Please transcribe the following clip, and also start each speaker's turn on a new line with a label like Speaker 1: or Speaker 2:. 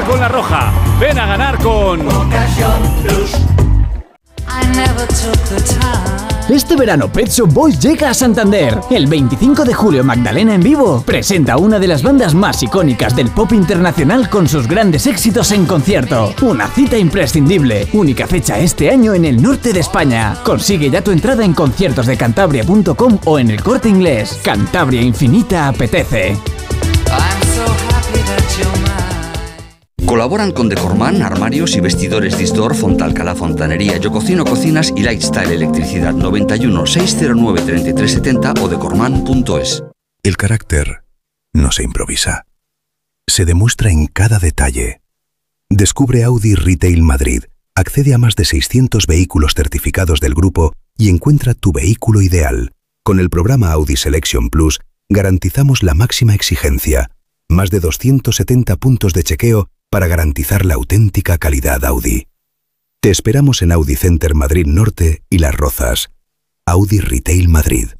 Speaker 1: con la roja. Ven a ganar con Ocasión Plus.
Speaker 2: Este verano Pet Shop Boys llega a Santander. El 25 de julio Magdalena en vivo presenta una de las bandas más icónicas del pop internacional con sus grandes éxitos en concierto. Una cita imprescindible. Única fecha este año en el norte de España. Consigue ya tu entrada en conciertosdecantabria.com o en El Corte Inglés. Cantabria Infinita apetece.
Speaker 3: Colaboran con Decorman, armarios y vestidores Disdor, Fontalcalá Fontanería, Yo Cocino Cocinas y Lifestyle Electricidad. 91 609 3370 o decorman.es.
Speaker 4: El carácter no se improvisa. Se demuestra en cada detalle. Descubre Audi Retail Madrid. Accede a más de 600 vehículos certificados del grupo y encuentra tu vehículo ideal. Con el programa Audi Selection Plus garantizamos la máxima exigencia. Más de 270 puntos de chequeo para garantizar la auténtica calidad Audi. Te esperamos en Audi Center Madrid Norte y Las Rozas. Audi Retail Madrid.